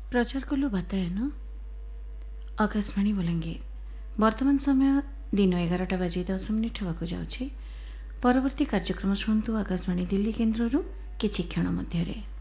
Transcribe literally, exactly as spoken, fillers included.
प्रचार कलु बातायन आकाशवाणी बलांगीर। वर्तमान समय दिन एगारटा बाजी दस मिनिट होगा जाउछि। परवर्ती कार्यक्रम शुणु आकाशवाणी दिल्ली केन्द्ररू किछि क्षण मध्यरे।